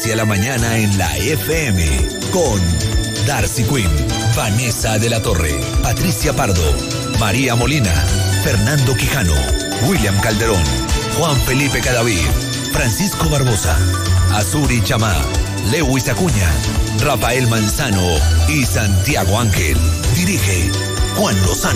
Hacia la mañana en la FM con Darcy Quinn, Vanessa de la Torre, Patricia Pardo, María Molina, Fernando Quijano, William Calderón, Juan Felipe Cadavid, Francisco Barbosa, Azuri Chamá, Lewis Acuña, Rafael Manzano y Santiago Ángel. Dirige Juan Lozano.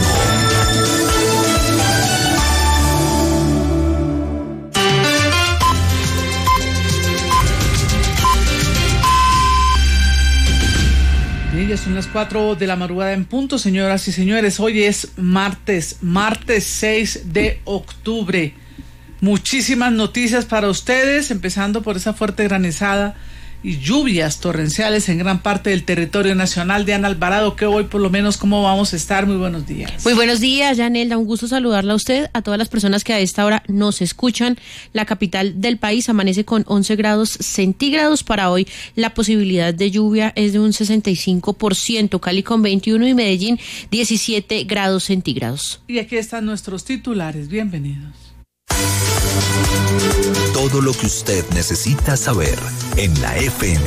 Ya son las 4 de la madrugada en punto, señoras y señores. Hoy es martes 6 de octubre. Muchísimas noticias para ustedes, empezando por esa fuerte granizada y lluvias torrenciales en gran parte del territorio nacional. Diana Alvarado, que hoy por lo menos cómo vamos a estar. Muy buenos días. Muy buenos días, Yanelda, un gusto saludarla a usted, a todas las personas que a esta hora nos escuchan. La capital del país amanece con 11 grados centígrados. Para hoy la posibilidad de lluvia es de un 65%, Cali con 21 y Medellín 17 grados centígrados. Y aquí están nuestros titulares, bienvenidos. Todo lo que usted necesita saber en la FM.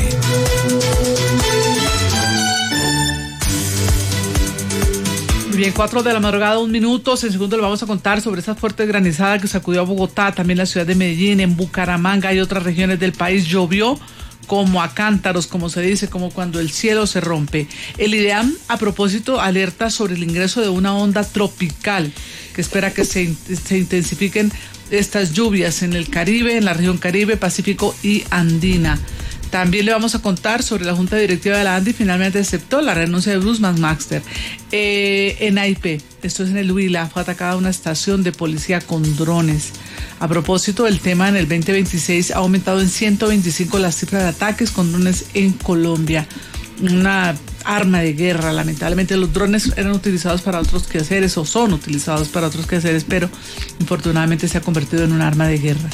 Muy bien, 4 de la madrugada, 1 minuto. En segundo le vamos a contar sobre esa fuerte granizada que sacudió a Bogotá, también la ciudad de Medellín, en Bucaramanga y otras regiones del país. Llovió como a cántaros, como se dice, como cuando el cielo se rompe. El IDEAM, a propósito, alerta sobre el ingreso de una onda tropical que espera que se intensifiquen estas lluvias en el Caribe, en la región Caribe, Pacífico y Andina. También le vamos a contar sobre la Junta Directiva de la ANDI, finalmente aceptó la renuncia de Bruce McMaster. En AIP, esto es en el Huila, fue atacada una estación de policía con drones. A propósito, el tema en el 2026 ha aumentado en 125 las cifras de ataques con drones en Colombia. Una arma de guerra, lamentablemente. Los drones eran utilizados para otros quehaceres o son utilizados para otros quehaceres, pero infortunadamente se ha convertido en un arma de guerra.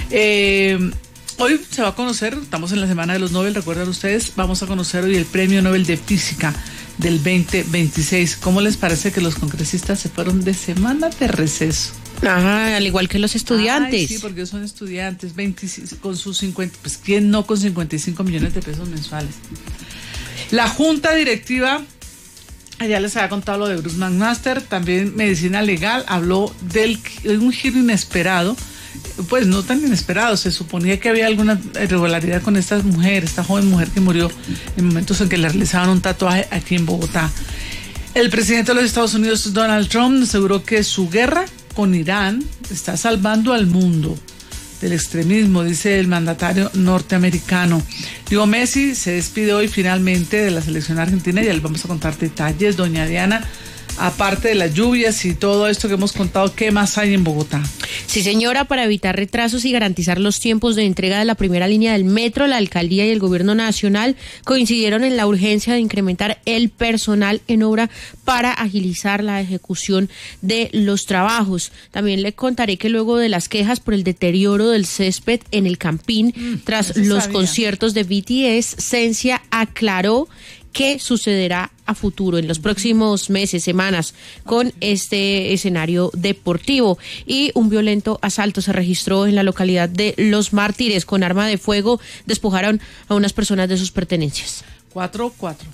Hoy se va a conocer, estamos en la semana de los Nobel, recuerdan ustedes, vamos a conocer hoy el Premio Nobel de Física del 2026. ¿Cómo les parece que los congresistas se fueron de semana de receso? Ajá, al igual que los estudiantes. Ay, sí, porque son estudiantes, 26, con sus 50, pues ¿quién no con 55 millones de pesos mensuales? La Junta Directiva, ya les había contado lo de Bruce McMaster, también Medicina Legal habló de un giro inesperado, pues no tan inesperado. Se suponía que había alguna irregularidad con esta joven mujer que murió en momentos en que le realizaban un tatuaje aquí en Bogotá. El presidente de los Estados Unidos, Donald Trump, aseguró que su guerra con Irán está salvando al mundo del extremismo, dice el mandatario norteamericano. Leo Messi se despide hoy finalmente de la selección argentina, ya les vamos a contar detalles. Doña Diana, aparte de las lluvias y todo esto que hemos contado, ¿qué más hay en Bogotá? Sí, señora, para evitar retrasos y garantizar los tiempos de entrega de la primera línea del metro, la alcaldía y el gobierno nacional coincidieron en la urgencia de incrementar el personal en obra para agilizar la ejecución de los trabajos. También le contaré que luego de las quejas por el deterioro del césped en el Campín, tras los conciertos de BTS, Sensia aclaró qué sucederá a futuro en los próximos meses, semanas con este escenario deportivo. Y un violento asalto se registró en la localidad de Los Mártires. Con arma de fuego despojaron a unas personas de sus pertenencias. 4.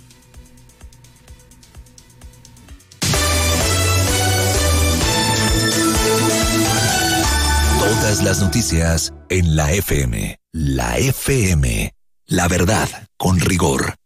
Todas las noticias en la FM. La FM. La verdad con rigor.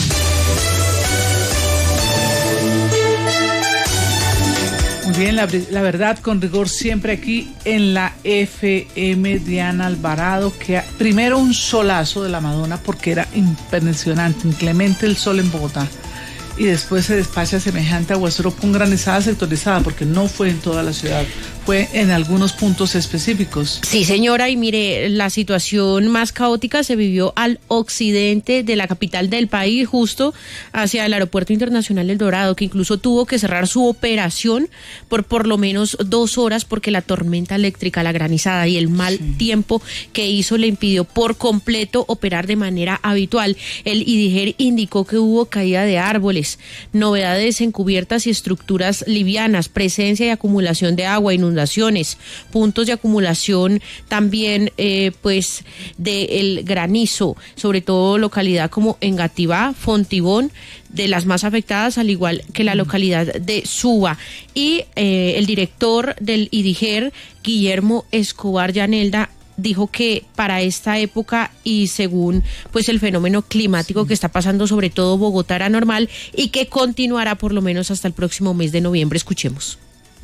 Muy bien, la verdad con rigor siempre aquí en la FM. Diana Alvarado, que primero un solazo de la Madonna porque era impresionante, inclemente el sol en Bogotá, y después se despacha semejante aguacero con granizada sectorizada, porque no fue en toda la ciudad, fue en algunos puntos específicos. Sí, señora, y mire, la situación más caótica se vivió al occidente de la capital del país, justo hacia el Aeropuerto Internacional El Dorado, que incluso tuvo que cerrar su operación por lo menos 2 horas, porque la tormenta eléctrica, la granizada y el mal tiempo que hizo le impidió por completo operar de manera habitual. El IDIGER indicó que hubo caída de árboles, novedades en cubiertas y estructuras livianas, presencia y acumulación de agua, inundaciones inundaciones, puntos de acumulación también pues del granizo, sobre todo localidad como Engativá, Fontibón, de las más afectadas, al igual que la localidad de Suba. Y el director del IDIGER, Guillermo Escobar Yanelda, dijo que para esta época y según pues el fenómeno climático que está pasando, sobre todo Bogotá, era normal y que continuará por lo menos hasta el próximo mes de noviembre. Escuchemos.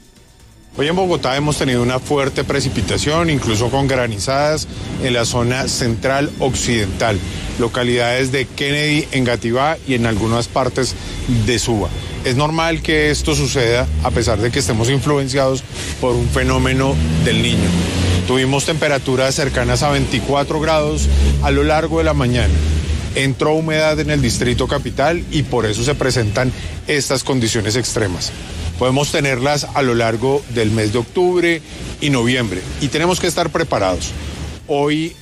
Hoy en Bogotá hemos tenido una fuerte precipitación, incluso con granizadas en la zona central occidental, localidades de Kennedy, Engativá y en algunas partes de Suba. Es normal que esto suceda a pesar de que estemos influenciados por un fenómeno del Niño. Tuvimos temperaturas cercanas a 24 grados a lo largo de la mañana. Entró humedad en el distrito capital y por eso se presentan estas condiciones extremas. Podemos tenerlas a lo largo del mes de octubre y noviembre y tenemos que estar preparados. Hoy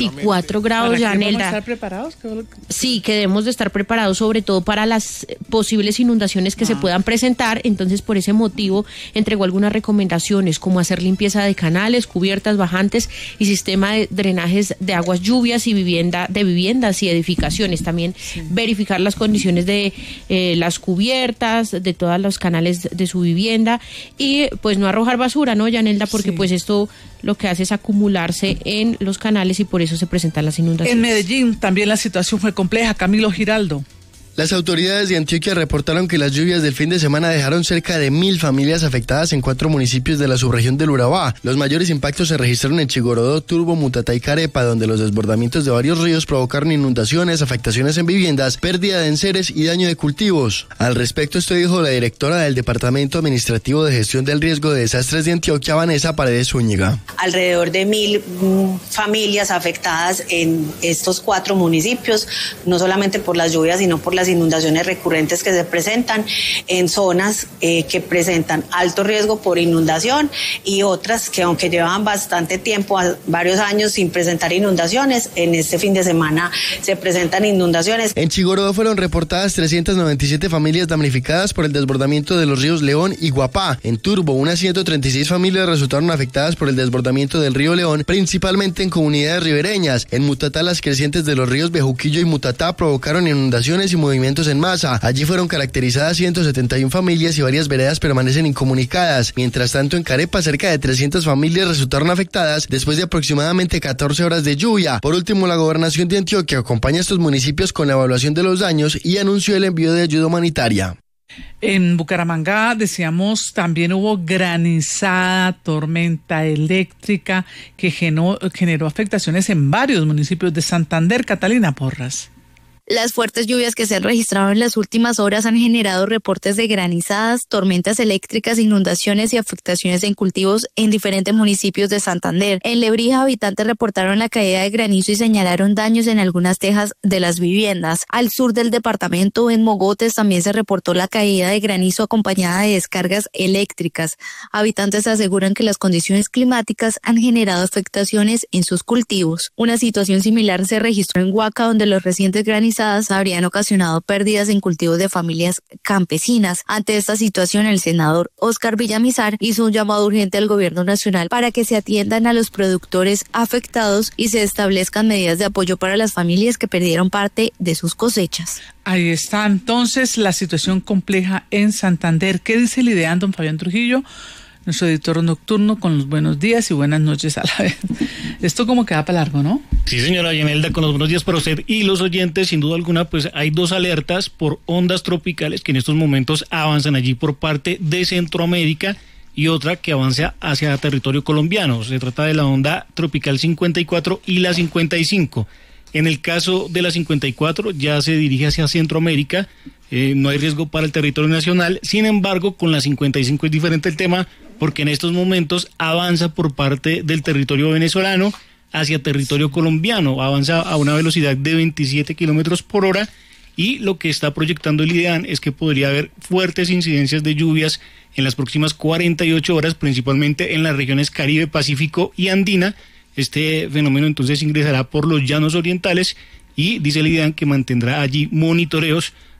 24 grados, Yanelda. ¿Debemos estar preparados? Sí, que debemos de estar preparados sobre todo para las posibles inundaciones que se puedan presentar. Entonces, por ese motivo, entregó algunas recomendaciones como hacer limpieza de canales, cubiertas, bajantes y sistema de drenajes de aguas lluvias y viviendas y edificaciones. También verificar las condiciones de las cubiertas, de todos los canales de su vivienda y pues no arrojar basura, ¿no, Yanelda? Porque pues esto lo que hace es acumularse en los canales y por eso se presentan las inundaciones. En Medellín también la situación fue compleja. Camilo Giraldo. Las autoridades de Antioquia reportaron que las lluvias del fin de semana dejaron cerca de 1.000 familias afectadas en 4 municipios de la subregión del Urabá. Los mayores impactos se registraron en Chigorodó, Turbo, Mutatá y Carepa, donde los desbordamientos de varios ríos provocaron inundaciones, afectaciones en viviendas, pérdida de enseres y daño de cultivos. Al respecto, esto dijo la directora del Departamento Administrativo de Gestión del Riesgo de Desastres de Antioquia, Vanessa Paredes Zúñiga. Alrededor de 1.000 familias afectadas en estos 4 municipios, no solamente por las lluvias, sino por las inundaciones recurrentes que se presentan en zonas que presentan alto riesgo por inundación y otras que aunque llevan bastante tiempo, varios años sin presentar inundaciones, en este fin de semana se presentan inundaciones. En Chigorodó fueron reportadas 397 familias damnificadas por el desbordamiento de los ríos León y Guapá. En Turbo, unas 136 familias resultaron afectadas por el desbordamiento del río León, principalmente en comunidades ribereñas. En Mutatá, las crecientes de los ríos Bejuquillo y Mutatá provocaron inundaciones y movimientos en masa. Allí fueron caracterizadas 171 familias y varias veredas permanecen incomunicadas. Mientras tanto, en Carepa, cerca de 300 familias resultaron afectadas después de aproximadamente 14 horas de lluvia. Por último, la Gobernación de Antioquia acompaña a estos municipios con la evaluación de los daños y anunció el envío de ayuda humanitaria. En Bucaramanga, decíamos, también hubo granizada, tormenta eléctrica que generó afectaciones en varios municipios de Santander. Catalina Porras. Las fuertes lluvias que se han registrado en las últimas horas han generado reportes de granizadas, tormentas eléctricas, inundaciones y afectaciones en cultivos en diferentes municipios de Santander. En Lebrija, habitantes reportaron la caída de granizo y señalaron daños en algunas tejas de las viviendas. Al sur del departamento, en Mogotes, también se reportó la caída de granizo acompañada de descargas eléctricas. Habitantes aseguran que las condiciones climáticas han generado afectaciones en sus cultivos. Una situación similar se registró en Huaca, donde los recientes granizadas habrían ocasionado pérdidas en cultivos de familias campesinas. Ante esta situación, el senador Óscar Villamizar hizo un llamado urgente al gobierno nacional para que se atiendan a los productores afectados y se establezcan medidas de apoyo para las familias que perdieron parte de sus cosechas. Ahí está entonces la situación compleja en Santander. ¿Qué dice el IDEAN, don Fabián Trujillo? Nuestro editor nocturno, con los buenos días y buenas noches a la vez. Esto como queda para largo, ¿no? Sí, señora Yanelda, con los buenos días para usted y los oyentes. Sin duda alguna, pues hay 2 alertas por ondas tropicales que en estos momentos avanzan allí por parte de Centroamérica y otra que avanza hacia territorio colombiano. Se trata de la onda tropical 54 y la 55. En el caso de la 54 ya se dirige hacia Centroamérica, no hay riesgo para el territorio nacional. Sin embargo, con la 55 es diferente el tema porque en estos momentos avanza por parte del territorio venezolano hacia territorio colombiano, avanza a una velocidad de 27 kilómetros por hora y lo que está proyectando el IDEAN es que podría haber fuertes incidencias de lluvias en las próximas 48 horas, principalmente en las regiones Caribe, Pacífico y Andina. Este fenómeno entonces ingresará por los llanos orientales y dice el IDEAN que mantendrá allí monitoreos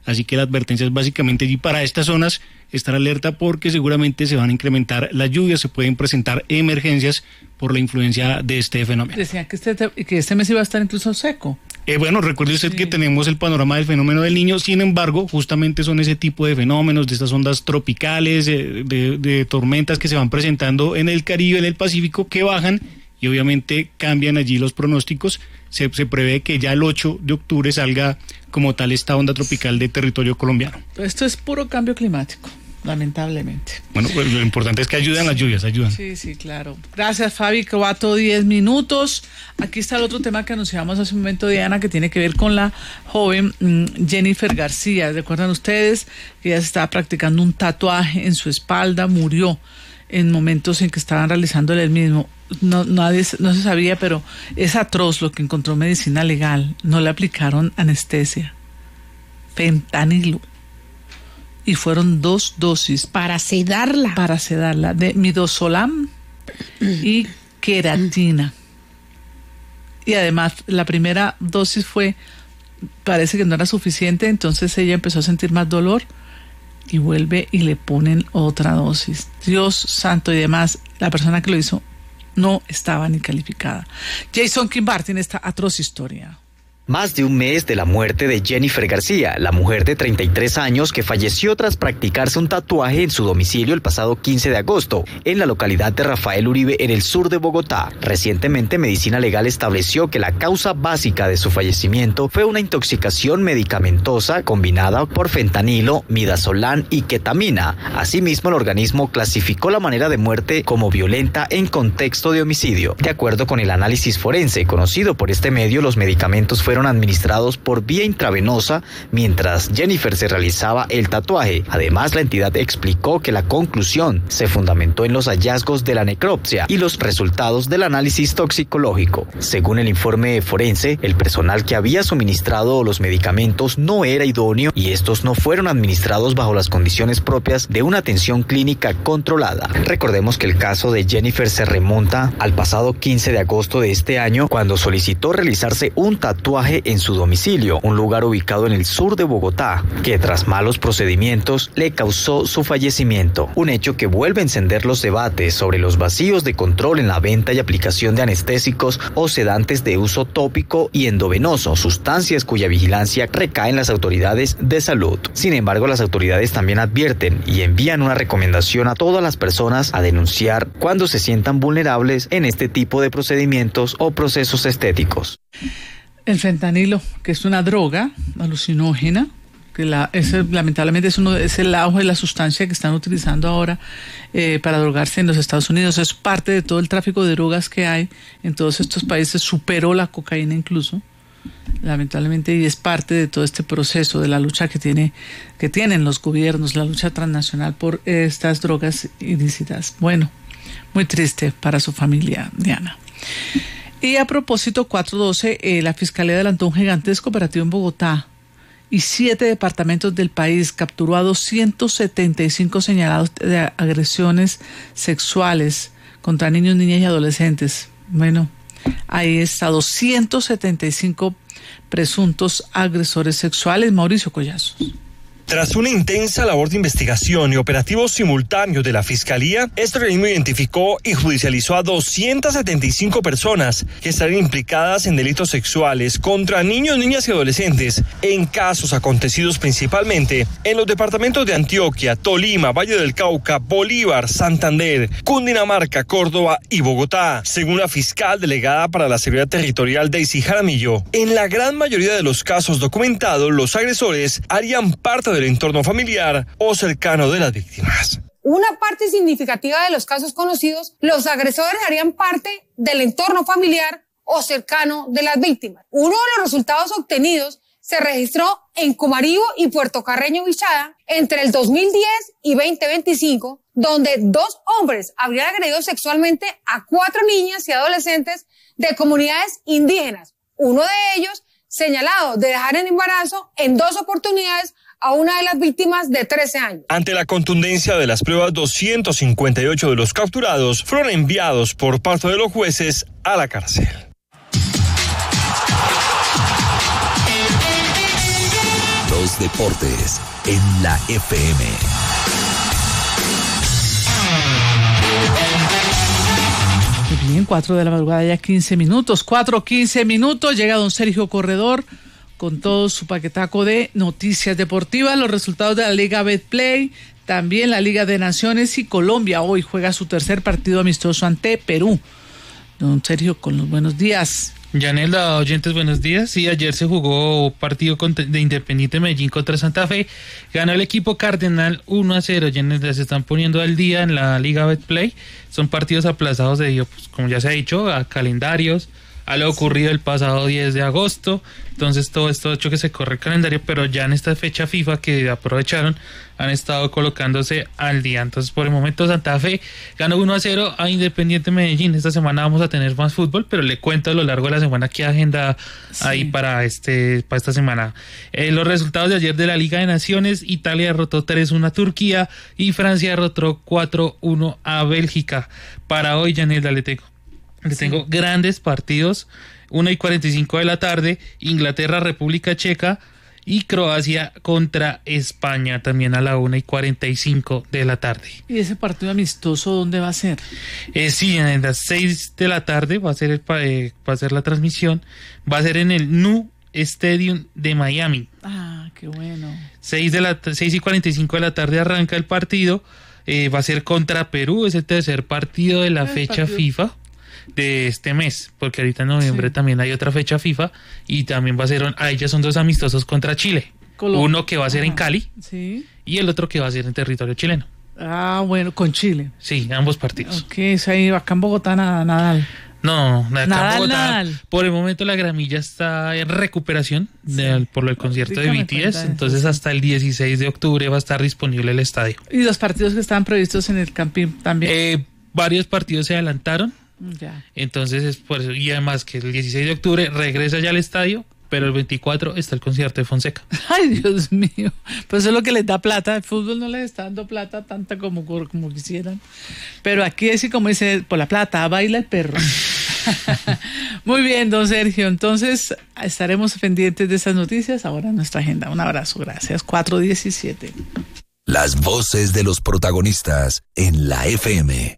Así que la advertencia es básicamente allí para estas zonas estar alerta porque seguramente se van a incrementar las lluvias, se pueden presentar emergencias por la influencia de este fenómeno. Decían que este mes iba a estar incluso seco. Bueno, recuerde usted que tenemos el panorama del fenómeno del Niño, sin embargo, justamente son ese tipo de fenómenos, de estas ondas tropicales, de tormentas que se van presentando en el Caribe, en el Pacífico, que bajan y obviamente cambian allí los pronósticos. Se prevé que ya el 8 de octubre salga como tal esta onda tropical de territorio colombiano. Esto es puro cambio climático, lamentablemente. Bueno, pues lo importante es que ayudan las lluvias, ayudan. Sí, claro. Gracias, Fabi. Cobato, 10 minutos. Aquí está el otro tema que anunciamos hace un momento, Diana, que tiene que ver con la joven Jennifer García. ¿Recuerdan ustedes que ella se estaba practicando un tatuaje en su espalda? Murió en momentos en que estaban realizándole el mismo. No se sabía, pero es atroz lo que encontró medicina legal. No le aplicaron anestesia, fentanilo, y fueron 2 dosis para sedarla de midazolam y queratina. Y además la primera dosis parece que no era suficiente, entonces ella empezó a sentir más dolor y vuelve y le ponen otra dosis. Dios santo, y además la persona que lo hizo no estaba ni calificada. Jason Kimbar tiene esta atroz historia. Más de un mes de la muerte de Jennifer García, la mujer de 33 años que falleció tras practicarse un tatuaje en su domicilio el pasado 15 de agosto, en la localidad de Rafael Uribe, en el sur de Bogotá. Recientemente, Medicina Legal estableció que la causa básica de su fallecimiento fue una intoxicación medicamentosa combinada por fentanilo, midazolam y ketamina. Asimismo, el organismo clasificó la manera de muerte como violenta en contexto de homicidio. De acuerdo con el análisis forense conocido por este medio, los medicamentos fueron administrados por vía intravenosa mientras Jennifer se realizaba el tatuaje. Además, la entidad explicó que la conclusión se fundamentó en los hallazgos de la necropsia y los resultados del análisis toxicológico. Según el informe forense, el personal que había suministrado los medicamentos no era idóneo y estos no fueron administrados bajo las condiciones propias de una atención clínica controlada. Recordemos que el caso de Jennifer se remonta al pasado 15 de agosto de este año, cuando solicitó realizarse un tatuaje en su domicilio, un lugar ubicado en el sur de Bogotá, que tras malos procedimientos le causó su fallecimiento. Un hecho que vuelve a encender los debates sobre los vacíos de control en la venta y aplicación de anestésicos o sedantes de uso tópico y endovenoso, sustancias cuya vigilancia recae en las autoridades de salud. Sin embargo, las autoridades también advierten y envían una recomendación a todas las personas a denunciar cuando se sientan vulnerables en este tipo de procedimientos o procesos estéticos. El fentanilo, que es una droga alucinógena, que lamentablemente es el auge de la sustancia que están utilizando ahora para drogarse en los Estados Unidos. Es parte de todo el tráfico de drogas que hay en todos estos países, superó la cocaína incluso, lamentablemente, y es parte de todo este proceso de la lucha que tienen los gobiernos, la lucha transnacional por estas drogas ilícitas. Bueno, muy triste para su familia, Diana. Y a propósito, 412, la Fiscalía adelantó un gigantesco operativo en Bogotá y 7 departamentos del país. Capturó a 275 señalados de agresiones sexuales contra niños, niñas y adolescentes. Bueno, ahí está, 275 presuntos agresores sexuales. Mauricio Collazos. Tras una intensa labor de investigación y operativos simultáneos de la Fiscalía, este organismo identificó y judicializó a 275 personas que estarían implicadas en delitos sexuales contra niños, niñas y adolescentes en casos acontecidos principalmente en los departamentos de Antioquia, Tolima, Valle del Cauca, Bolívar, Santander, Cundinamarca, Córdoba y Bogotá. Según la fiscal delegada para la Seguridad Territorial, Daisy Jaramillo, en la gran mayoría de los casos documentados, los agresores harían parte del entorno familiar o cercano de las víctimas. Una parte significativa de los casos conocidos, los agresores harían parte del entorno familiar o cercano de las víctimas. Uno de los resultados obtenidos se registró en Comarío y Puerto Carreño, Vichada, entre el 2010 y 2025, donde 2 hombres habrían agredido sexualmente a 4 niñas y adolescentes de comunidades indígenas. Uno de ellos señalado de dejar en embarazo en 2 oportunidades a una de las víctimas de 13 años. Ante la contundencia de las pruebas, 258 de los capturados fueron enviados por parte de los jueces a la cárcel. los deportes en la FM. Bien, 4 de la madrugada, ya 15 minutos. 4:15 minutos. Llega don Sergio Corredor con todo su paquetaco de noticias deportivas, los resultados de la Liga Betplay, también la Liga de Naciones, y Colombia hoy juega su tercer partido amistoso ante Perú. Don Sergio, con los buenos días. Yanela, oyentes, buenos días. Sí, ayer se jugó partido de Independiente Medellín contra Santa Fe. Ganó el equipo Cardenal 1-0. Yanela, se están poniendo al día en la Liga Betplay. Son partidos aplazados debido, pues, como ya se ha dicho, a calendarios, a lo ocurrido el pasado 10 de agosto. Entonces todo esto ha hecho que se corre el calendario, pero ya en esta fecha FIFA que aprovecharon, han estado colocándose al día. Entonces por el momento Santa Fe ganó 1-0 a Independiente Medellín. Esta semana vamos a tener más fútbol, pero le cuento a lo largo de la semana qué agenda hay para esta semana. Los resultados de ayer de la Liga de Naciones: Italia derrotó 3-1 a Turquía y Francia derrotó 4-1 a Bélgica. Para hoy, Yanela, le tengo grandes partidos. 1:45 de la tarde, Inglaterra, República Checa, y Croacia contra España, también a la 1:45 de la tarde. ¿Y ese partido amistoso dónde va a ser? Sí, en las 6 de la tarde va a ser la transmisión. Va a ser en el Nu Stadium de Miami. Ah, qué bueno. 6:45 de la tarde arranca el partido. Va a ser contra Perú, es el tercer partido de la fecha FIFA de este mes, porque ahorita en noviembre también hay otra fecha FIFA, y también va a ser, ahí ya son dos amistosos contra Chile. Uno que va a ser en Cali, y el otro que va a ser en territorio chileno. Ah, bueno, con Chile. Sí, ambos partidos. Ok, eso ahí acá en Bogotá Nadal. No, acá Nadal, en Bogotá, Nadal. Por el momento la gramilla está en recuperación por el concierto de BTS, entonces hasta el 16 de octubre va a estar disponible el estadio. ¿Y los partidos que estaban previstos en el Campín también? Varios partidos se adelantaron. Ya. Entonces es por eso, y además que el 16 de octubre regresa ya al estadio, pero el 24 está el concierto de Fonseca. Ay, Dios mío, pues eso es lo que les da plata. El fútbol no les está dando plata tanta como quisieran, pero aquí es como dice, por la plata baila el perro. Muy bien, don Sergio, entonces estaremos pendientes de esas noticias ahora en nuestra agenda. Un abrazo, gracias. 4:17. Las voces de los protagonistas en la FM.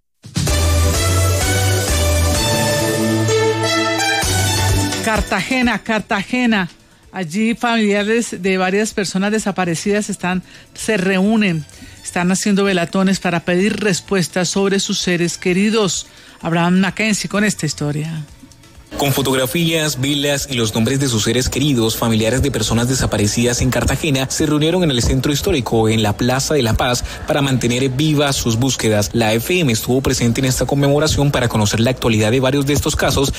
Cartagena. Allí familiares de varias personas desaparecidas se reúnen, están haciendo velatones para pedir respuestas sobre sus seres queridos. Abraham Mackenzie con esta historia. Con fotografías, velas y los nombres de sus seres queridos, familiares de personas desaparecidas en Cartagena se reunieron en el centro histórico, en la Plaza de la Paz, para mantener vivas sus búsquedas. La FM estuvo presente en esta conmemoración para conocer la actualidad de varios de estos casos